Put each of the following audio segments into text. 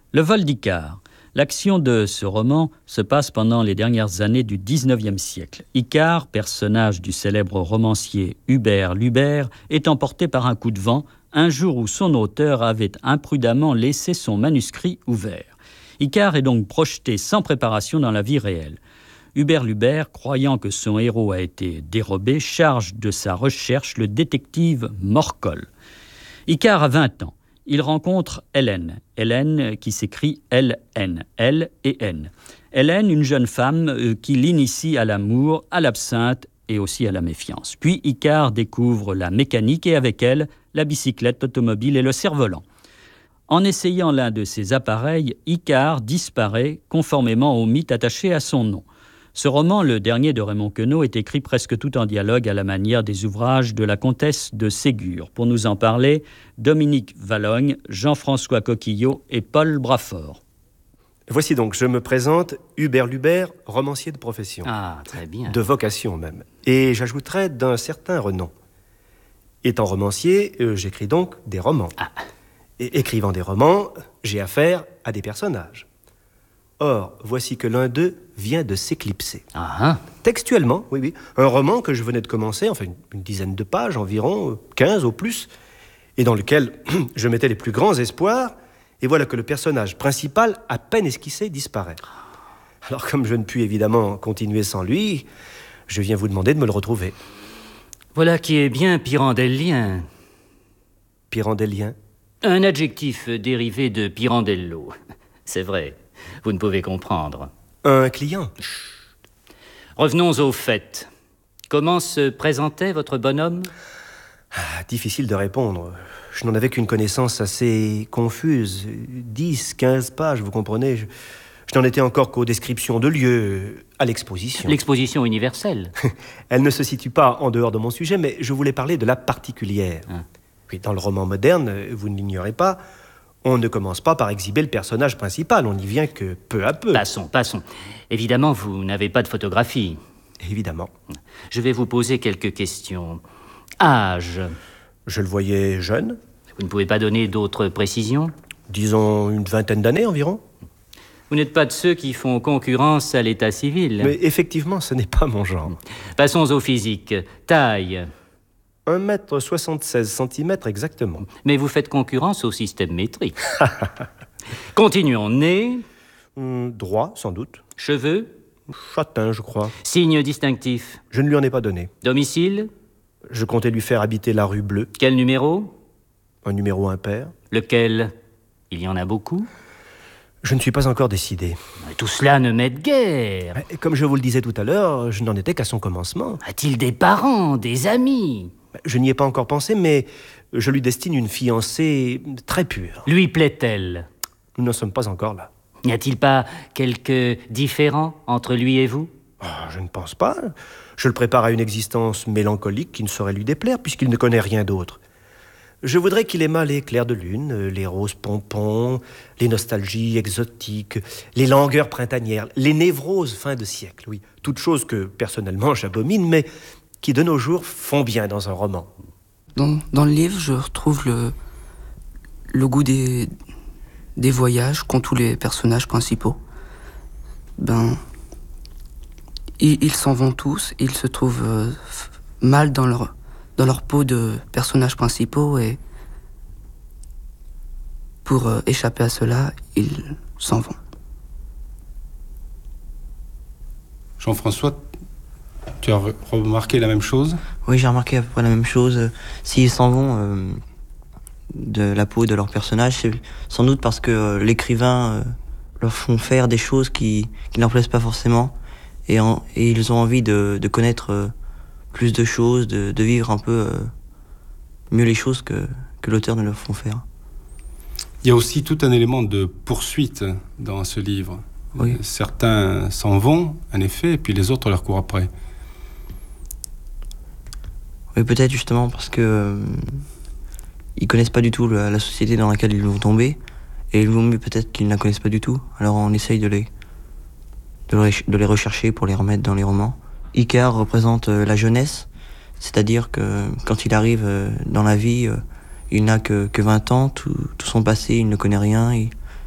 Le vol d'Icare. L'action de ce roman se passe pendant les dernières années du XIXe siècle. Icare, personnage du célèbre romancier Hubert Lubert, est emporté par un coup de vent un jour où son auteur avait imprudemment laissé son manuscrit ouvert. Icare est donc projeté sans préparation dans la vie réelle. Hubert Lubert, croyant que son héros a été dérobé, charge de sa recherche le détective Morcol. Icare a 20 ans. Il rencontre Hélène. Hélène qui s'écrit L-N, L et N. Hélène, une jeune femme qui l'initie à l'amour, à l'absinthe et aussi à la méfiance. Puis Icare découvre la mécanique et avec elle, la bicyclette automobile et le cerf-volant. En essayant l'un de ces appareils, Icare disparaît conformément au mythe attaché à son nom. Ce roman, le dernier de Raymond Queneau, est écrit presque tout en dialogue à la manière des ouvrages de la comtesse de Ségur. Pour nous en parler, Dominique Valognes, Jean-François Coquillot et Paul Brafort. Voici donc, je me présente, Hubert Lubert, romancier de profession. Ah, très bien. De vocation même. Et j'ajouterai d'un certain renom. Étant romancier, j'écris donc des romans. Ah. Et écrivant des romans, j'ai affaire à des personnages. Or, voici que l'un d'eux vient de s'éclipser. Ah. Textuellement, oui. Un roman que je venais de commencer, enfin une dizaine de pages environ, 15 au plus, et dans lequel je mettais les plus grands espoirs, et voilà que le personnage principal, à peine esquissé, disparaît. Alors comme je ne puis évidemment continuer sans lui, je viens vous demander de me le retrouver. Voilà qui est bien pyrandellien. Pyrandellien? Un adjectif dérivé de pirandello. C'est vrai, vous ne pouvez comprendre. Un client? Revenons au fait. Comment se présentait votre bonhomme ? Difficile de répondre. Je n'en avais qu'une connaissance assez confuse. 10, 15 pages, vous comprenez. Je n'en étais encore qu'aux descriptions de lieux, à l'exposition. L'exposition universelle. Elle ne se situe pas en dehors de mon sujet, mais je voulais parler de la particulière. Oui, dans le roman moderne, vous ne l'ignorez pas, on ne commence pas par exhiber le personnage principal, on n'y vient que peu à peu. Passons. Évidemment, vous n'avez pas de photographie. Évidemment. Je vais vous poser quelques questions. Âge ? Je le voyais jeune. Vous ne pouvez pas donner d'autres précisions ? Disons une vingtaine d'années environ. Vous n'êtes pas de ceux qui font concurrence à l'état civil. Mais effectivement, ce n'est pas mon genre. Passons au physique. Taille ? 1,76 m exactement. Mais vous faites concurrence au système métrique. Continuons. Nez ? Droit, sans doute. Cheveux ? Châtain, je crois. Signe distinctif ? Je ne lui en ai pas donné. Domicile ? Je comptais lui faire habiter la rue Bleue. Quel numéro ? Un numéro impair. Lequel ? Il y en a beaucoup ? Je ne suis pas encore décidé. Mais tout cela ne m'aide guère. Comme je vous le disais tout à l'heure, je n'en étais qu'à son commencement. A-t-il des parents, des amis ? Je n'y ai pas encore pensé, mais je lui destine une fiancée très pure. Lui plaît-elle ? Nous n'en sommes pas encore là. N'y a-t-il pas quelque différend entre lui et vous ? Je ne pense pas. Je le prépare à une existence mélancolique qui ne saurait lui déplaire, puisqu'il ne connaît rien d'autre. Je voudrais qu'il aimât les clairs de lune, les roses pompons, les nostalgies exotiques, les langueurs printanières, les névroses fin de siècle, oui. Toutes choses que, personnellement, j'abomine, mais qui, de nos jours, font bien dans un roman. Dans le livre, je retrouve le goût des voyages qu'ont tous les personnages principaux. Ils s'en vont tous, ils se trouvent mal dans leur peau de personnages principaux et pour échapper à cela, ils s'en vont. Jean-François, tu as remarqué la même chose ? Oui, j'ai remarqué à peu près la même chose. S'ils s'en vont de la peau de leur personnage, c'est sans doute parce que l'écrivain leur font faire des choses qui ne leur plaisent pas forcément et ils ont envie de connaître plus de choses, de vivre un peu mieux les choses que l'auteur ne leur font faire. Il y a aussi tout un élément de poursuite dans ce livre. Oui. Certains s'en vont, en effet, et puis les autres leur courent après. Oui, peut-être justement parce que ils connaissent pas du tout la société dans laquelle ils vont tomber, et il vaut mieux peut-être qu'ils ne la connaissent pas du tout. Alors on essaye de les rechercher pour les remettre dans les romans. Icare représente la jeunesse, c'est-à-dire que quand il arrive dans la vie, il n'a que 20 ans, tout son passé, il ne connaît rien, il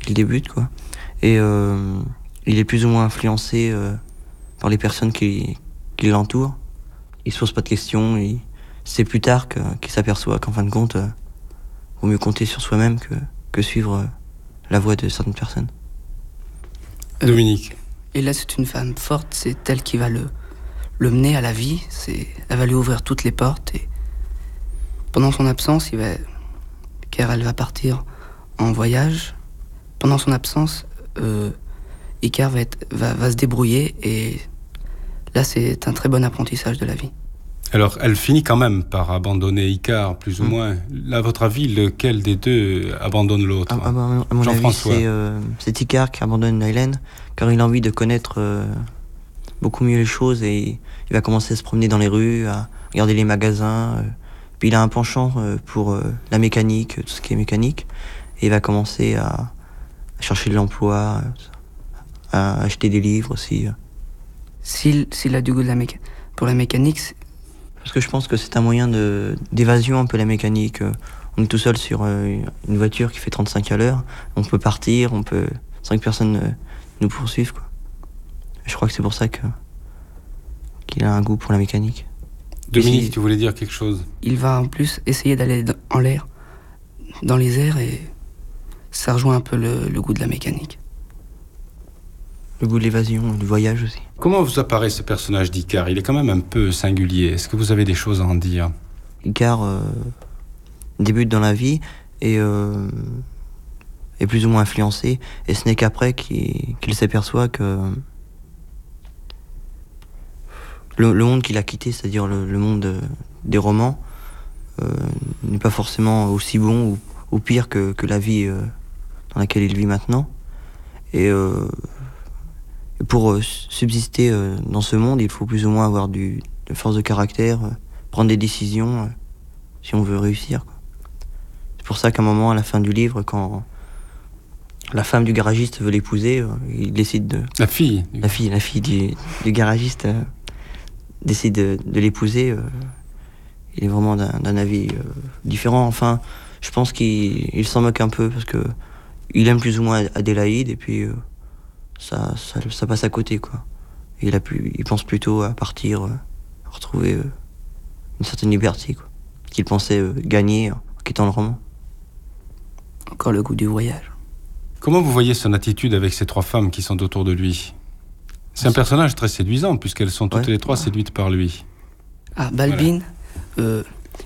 qu'il débute, quoi. Et il est plus ou moins influencé par les personnes qui l'entourent. Il se pose pas de questions. C'est plus tard qu'il s'aperçoit qu'en fin de compte, vaut mieux compter sur soi-même que suivre la voie de certaines personnes. Dominique. Et là, c'est une femme forte, c'est elle qui va le mener à la vie. Elle va lui ouvrir toutes les portes. Et pendant son absence, car elle va partir en voyage. Pendant son absence, Icare va se débrouiller. Et là, c'est un très bon apprentissage de la vie. Alors, elle finit quand même par abandonner Icare, plus ou moins. À votre avis, lequel des deux abandonne l'autre? À mon avis, c'est Icare qui abandonne Hélène, car il a envie de connaître beaucoup mieux les choses et il va commencer à se promener dans les rues, à regarder les magasins. Puis il a un penchant pour la mécanique, tout ce qui est mécanique, et il va commencer à chercher de l'emploi, à acheter des livres aussi. S'il a du goût pour la mécanique, parce que je pense que c'est un moyen d'évasion un peu la mécanique. On est tout seul sur une voiture qui fait 35 à l'heure. On peut partir, sans que personne nous poursuive, quoi. Je crois que c'est pour ça qu'il a un goût pour la mécanique. Dominique, tu voulais dire quelque chose? Il va en plus essayer d'aller en l'air, dans les airs, et ça rejoint un peu le goût de la mécanique. Le goût de l'évasion, du voyage aussi. Comment vous apparaît ce personnage d'Icare? Il est quand même un peu singulier. Est-ce que vous avez des choses à en dire? Icare débute dans la vie et est plus ou moins influencé. Et ce n'est qu'après qu'il s'aperçoit que le monde qu'il a quitté, c'est-à-dire le monde des romans, n'est pas forcément aussi bon ou pire que la vie dans laquelle il vit maintenant. Et pour subsister dans ce monde, il faut plus ou moins avoir de force de caractère, prendre des décisions si on veut réussir, quoi. C'est pour ça qu'à un moment, à la fin du livre, quand la femme du garagiste veut l'épouser, il décide de... La fille du garagiste décide de l'épouser. Il est vraiment d'un avis différent. Enfin, je pense qu'il s'en moque un peu parce que il aime plus ou moins Adélaïde et puis... Ça passe à côté, quoi. Et il pense plutôt à partir, à retrouver une certaine liberté, quoi, qu'il pensait gagner en quittant le roman. Encore le goût du voyage. Comment vous voyez son attitude avec ces trois femmes qui sont autour de lui? C'est un personnage très séduisant, puisqu'elles sont toutes les trois séduites par lui. Ah, Balbine, voilà.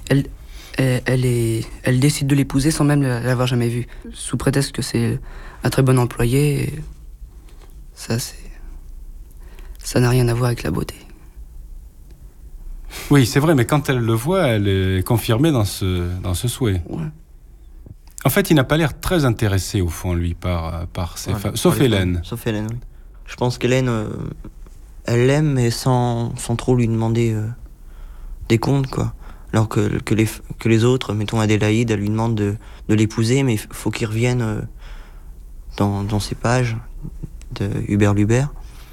Elle décide de l'épouser sans même l'avoir jamais vue, sous prétexte que c'est un très bon employé. Et... Ça n'a rien à voir avec la beauté. Oui, c'est vrai, mais quand elle le voit, elle est confirmée dans ce souhait. Ouais. En fait, il n'a pas l'air très intéressé, au fond, lui, par ces femmes. Sauf Hélène. Sauf Hélène, oui. Je pense qu'Hélène, elle l'aime, mais sans trop lui demander des comptes, quoi. Alors que les autres, mettons Adélaïde, elle lui demande de l'épouser, mais il faut qu'il revienne dans ses pages de Hubert Lubert.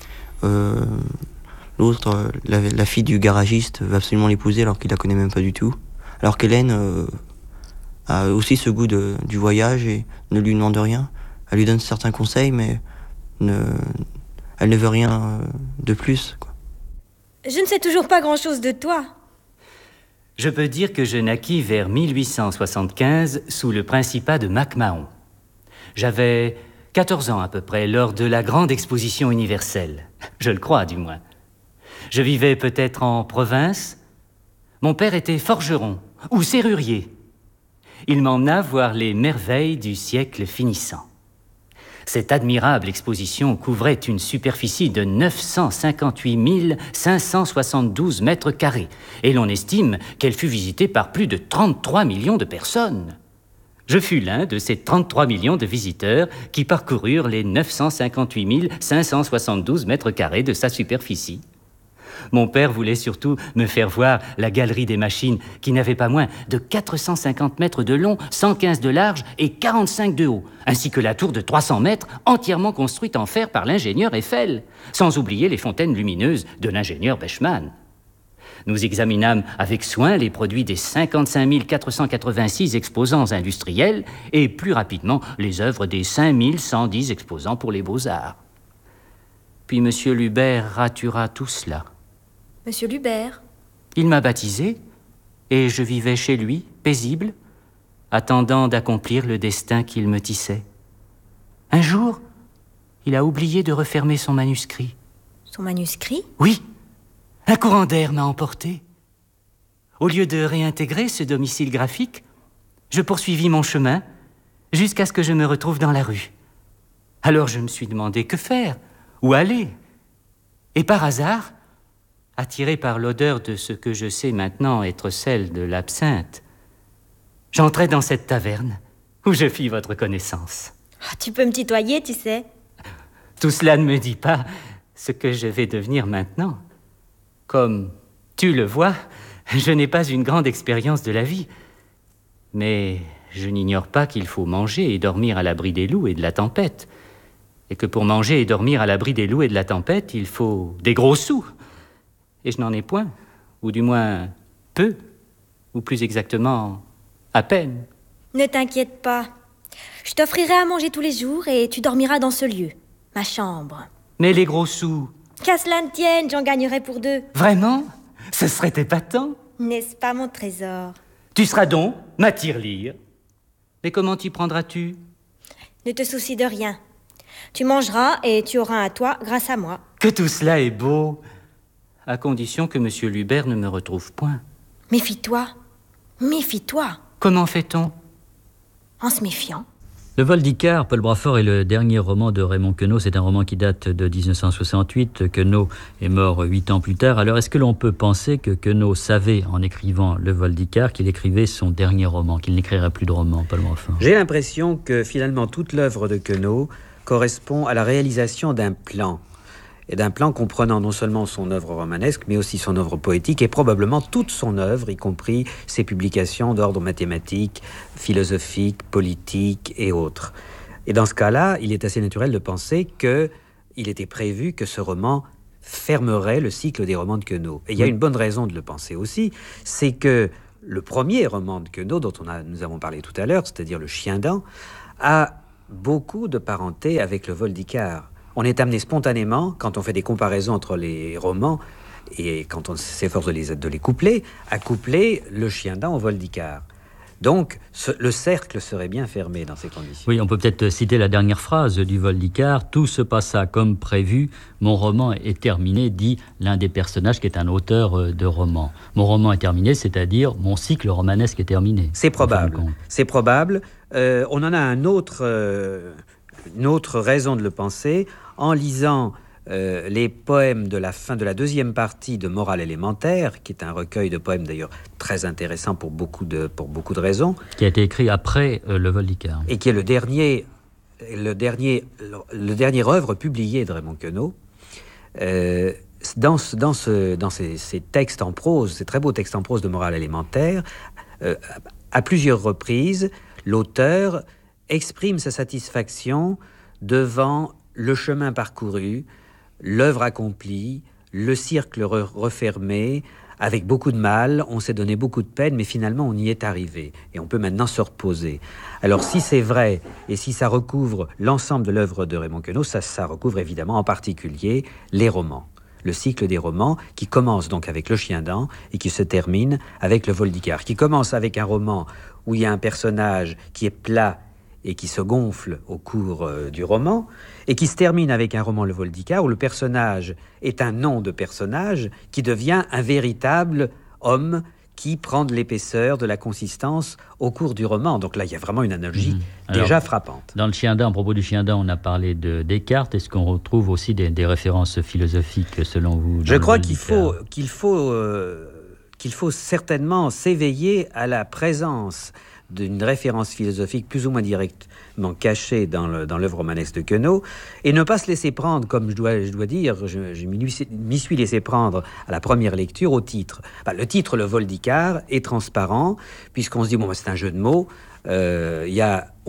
L'autre, la fille du garagiste, veut absolument l'épouser alors qu'il la connaît même pas du tout. Alors qu'Hélène a aussi ce goût du voyage et ne lui demande rien. Elle lui donne certains conseils, mais elle ne veut rien de plus, quoi. Je ne sais toujours pas grand-chose de toi. Je peux dire que je naquis vers 1875 sous le principat de MacMahon. J'avais 14 ans à peu près, lors de la grande exposition universelle. Je le crois, du moins. Je vivais peut-être en province. Mon père était forgeron ou serrurier. Il m'emmena voir les merveilles du siècle finissant. Cette admirable exposition couvrait une superficie de 958 572 mètres carrés, et l'on estime qu'elle fut visitée par plus de 33 millions de personnes. Je fus l'un de ces 33 millions de visiteurs qui parcoururent les 958 572 mètres carrés de sa superficie. Mon père voulait surtout me faire voir la galerie des machines qui n'avait pas moins de 450 mètres de long, 115 de large et 45 de haut, ainsi que la tour de 300 mètres entièrement construite en fer par l'ingénieur Eiffel, sans oublier les fontaines lumineuses de l'ingénieur Bechmann. Nous examinâmes avec soin les produits des 55 486 exposants industriels et plus rapidement les œuvres des 5 110 exposants pour les beaux-arts. Puis M. Lubert ratura tout cela. Monsieur Lubert? Il m'a baptisé et je vivais chez lui, paisible, attendant d'accomplir le destin qu'il me tissait. Un jour, il a oublié de refermer son manuscrit. Son manuscrit? Oui, un courant d'air m'a emporté. Au lieu de réintégrer ce domicile graphique, je poursuivis mon chemin jusqu'à ce que je me retrouve dans la rue. Alors je me suis demandé que faire, où aller. Et par hasard, attiré par l'odeur de ce que je sais maintenant être celle de l'absinthe, j'entrai dans cette taverne où je fis votre connaissance. Oh, tu peux me tutoyer, tu sais. Tout cela ne me dit pas ce que je vais devenir maintenant. Comme tu le vois, je n'ai pas une grande expérience de la vie. Mais je n'ignore pas qu'il faut manger et dormir à l'abri des loups et de la tempête. Et que pour manger et dormir à l'abri des loups et de la tempête, il faut des gros sous. Et je n'en ai point, ou du moins peu, ou plus exactement, à peine. Ne t'inquiète pas. Je t'offrirai à manger tous les jours et tu dormiras dans ce lieu, ma chambre. Mais les gros sous... Qu'à cela ne tienne, j'en gagnerai pour 2. Vraiment? Ce serait épatant. N'est-ce pas, mon trésor? Tu seras donc ma tirelire. Mais comment t'y prendras-tu? Ne te soucie de rien. Tu mangeras et tu auras un toit grâce à moi. Que tout cela est beau, à condition que M. Lubert ne me retrouve point. Méfie-toi. Méfie-toi. Comment fait-on? En se méfiant. Le vol d'Icare, Paul Brafort, est le dernier roman de Raymond Queneau. C'est un roman qui date de 1968. Queneau est mort 8 ans plus tard. Alors, est-ce que l'on peut penser que Queneau savait, en écrivant Le vol d'Icare, qu'il écrivait son dernier roman, qu'il n'écrirait plus de roman, Paul Brafort? J'ai l'impression que, finalement, toute l'œuvre de Queneau correspond à la réalisation d'un plan. Et d'un plan comprenant non seulement son œuvre romanesque, mais aussi son œuvre poétique et probablement toute son œuvre, y compris ses publications d'ordre mathématique, philosophique, politique et autres. Et dans ce cas-là, il est assez naturel de penser qu'il était prévu que ce roman fermerait le cycle des romans de Queneau. Et il y a une bonne raison de le penser aussi, c'est que le premier roman de Queneau, dont nous avons parlé tout à l'heure, c'est-à-dire Le Chien dent, a beaucoup de parenté avec Le vol d'Icare. On est amené spontanément, quand on fait des comparaisons entre les romans et quand on s'efforce de les coupler, à coupler Le Chien dent au vol d'Icare. Donc, le cercle serait bien fermé dans ces conditions. Oui, on peut peut-être citer la dernière phrase du vol d'Icare. « Tout se passa comme prévu. Mon roman est terminé », dit l'un des personnages qui est un auteur de roman. Mon roman est terminé, c'est-à-dire mon cycle romanesque est terminé. C'est probable. C'est probable. On en a une autre raison de le penser en lisant les poèmes de la fin de la deuxième partie de Morale élémentaire, qui est un recueil de poèmes d'ailleurs très intéressant pour beaucoup de raisons. Qui a été écrit après Le vol d'Icare. Et qui est le dernier œuvre publiée de Raymond Queneau. Dans ces textes en prose, ces très beaux textes en prose de Morale élémentaire, à plusieurs reprises, l'auteur exprime sa satisfaction devant le chemin parcouru, l'œuvre accomplie, le cercle refermé, avec beaucoup de mal, on s'est donné beaucoup de peine, mais finalement on y est arrivé, et on peut maintenant se reposer. Alors si c'est vrai, et si ça recouvre l'ensemble de l'œuvre de Raymond Queneau, ça recouvre évidemment en particulier les romans. Le cycle des romans qui commence donc avec Le Chien dent et qui se termine avec Le vol d'Icare, qui commence avec un roman où il y a un personnage qui est plat et qui se gonfle au cours du roman, et qui se termine avec un roman Le vol d'Icare où le personnage est un nom de personnage qui devient un véritable homme qui prend de l'épaisseur, de la consistance au cours du roman. Donc là, il y a vraiment une analogie déjà frappante. Dans Le Chien dent, à propos du Chien dent, on a parlé de Descartes. Est-ce qu'on retrouve aussi des références philosophiques, selon vous? Je crois qu'il faut certainement s'éveiller à la présence d'une référence philosophique plus ou moins directement cachée dans l'œuvre romanesque de Queneau, et ne pas se laisser prendre, comme je dois dire, je m'y suis laissé prendre à la première lecture au titre. Le titre, Le vol d'Icare, est transparent, puisqu'on se dit, c'est un jeu de mots. On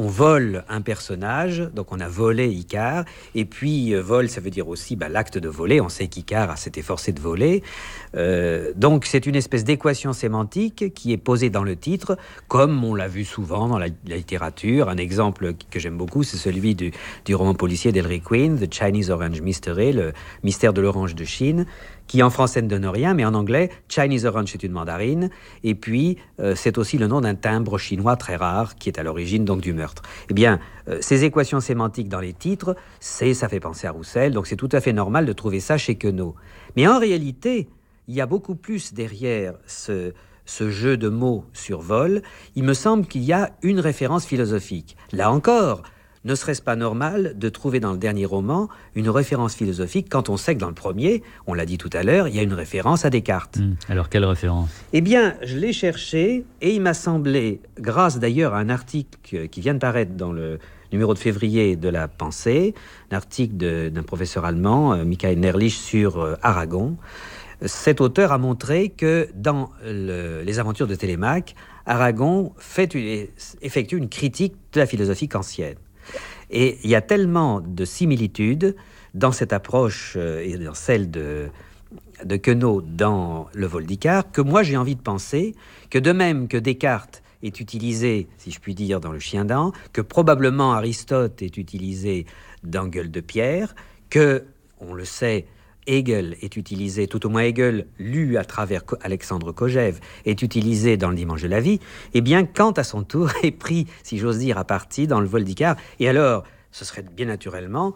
on vole un personnage, donc on a volé Icare, et puis vol, ça veut dire aussi l'acte de voler. On sait qu'Icare s'est efforcé de voler. Donc c'est une espèce d'équation sémantique qui est posée dans le titre, comme on l'a vu souvent dans la littérature. Un exemple que j'aime beaucoup, c'est celui du roman policier d'Ellery Queen, The Chinese Orange Mystery, le mystère de l'orange de Chine, qui en français ne donne rien, mais en anglais, Chinese Orange, c'est une mandarine, et puis c'est aussi le nom d'un timbre chinois très rare, qui est à l'origine donc du meurtre. Eh bien, ces équations sémantiques dans les titres, ça fait penser à Roussel, donc c'est tout à fait normal de trouver ça chez Queneau. Mais en réalité, il y a beaucoup plus derrière ce jeu de mots sur vol. Il me semble qu'il y a une référence philosophique. Là encore, ne serait-ce pas normal de trouver dans le dernier roman une référence philosophique quand on sait que dans le premier, on l'a dit tout à l'heure, il y a une référence à Descartes. Alors, quelle référence ? Eh bien, je l'ai cherché et il m'a semblé, grâce d'ailleurs à un article qui vient de paraître dans le numéro de février de La Pensée, un article d'un professeur allemand, Michael Nerlich, sur Aragon. Cet auteur a montré que dans les aventures de Télémaque, Aragon effectue une critique de la philosophie kantienne. Et il y a tellement de similitudes dans cette approche et dans celle de Queneau dans Le vol d'Icare que moi j'ai envie de penser que de même que Descartes est utilisé, si je puis dire, dans Le Chien d'An, que probablement Aristote est utilisé dans Gueule de Pierre, que, on le sait, Hegel est utilisé, tout au moins Hegel, lu à travers Alexandre Kojève, est utilisé dans Le Dimanche de la vie, eh bien Kant, à son tour, est pris, si j'ose dire, à partie dans Le vol d'Icare. Et alors, ce serait bien naturellement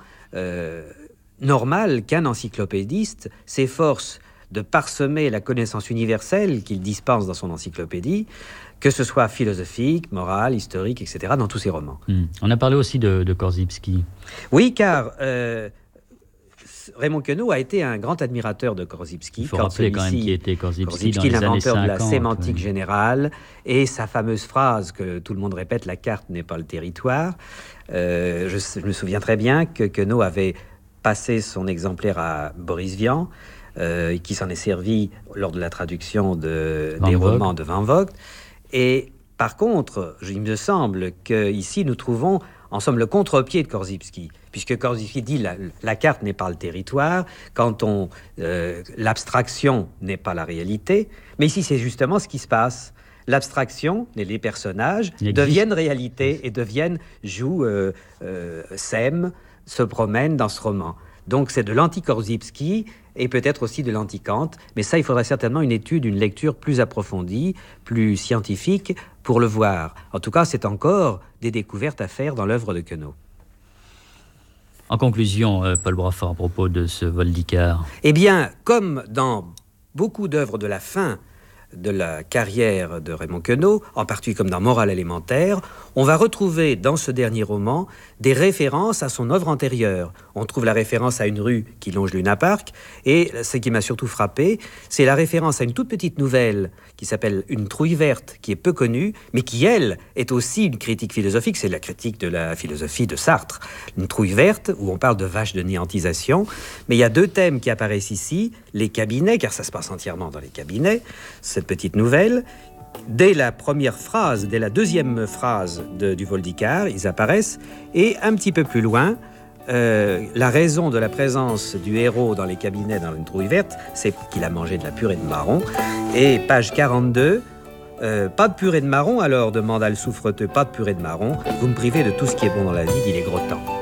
normal qu'un encyclopédiste s'efforce de parsemer la connaissance universelle qu'il dispense dans son encyclopédie, que ce soit philosophique, morale, historique, etc., dans tous ses romans. On a parlé aussi de Korzybski. Oui, car Raymond Queneau a été un grand admirateur de Korzybski. Il faut rappeler quand même qui était Korzybski dans les années 50. L'inventeur de la sémantique générale, et sa fameuse phrase que tout le monde répète, la carte n'est pas le territoire. Je me souviens très bien que Queneau avait passé son exemplaire à Boris Vian, qui s'en est servi lors de la traduction des romans de Van Vogt. Et par contre, il me semble qu'ici nous trouvons en somme le contre-pied de Korzybski, puisque Korzybski dit la carte n'est pas le territoire, quand l'abstraction n'est pas la réalité, mais ici c'est justement ce qui se passe. L'abstraction, les personnages deviennent réalité et jouent, s'aiment, se promènent dans ce roman. Donc c'est de l'anti-Korzybski et peut-être aussi de l'anti-Kant, mais ça il faudrait certainement une lecture plus approfondie, plus scientifique pour le voir. En tout cas, c'est encore des découvertes à faire dans l'œuvre de Queneau. En conclusion, Paul Braffard, à propos de ce vol d'Icare. Eh bien, comme dans beaucoup d'œuvres de la fin de la carrière de Raymond Queneau, en particulier comme dans Morale élémentaire, on va retrouver dans ce dernier roman des références à son œuvre antérieure. On trouve la référence à une rue qui longe Luna Park, et ce qui m'a surtout frappé, c'est la référence à une toute petite nouvelle qui s'appelle Une trouille verte, qui est peu connue, mais qui, elle, est aussi une critique philosophique. C'est la critique de la philosophie de Sartre. Une trouille verte, où on parle de vaches de néantisation. Mais il y a deux thèmes qui apparaissent ici, les cabinets, car ça se passe entièrement dans les cabinets, cette petite nouvelle. Dès la première phrase, dès la deuxième phrase du vol d'Icare, ils apparaissent, et un petit peu plus loin, la raison de la présence du héros dans les cabinets dans une trouille verte, c'est qu'il a mangé de la purée de marron. Et page 42, pas de purée de marron alors, demanda le souffreteux, pas de purée de marron, vous me privez de tout ce qui est bon dans la vie, dit les Grottans.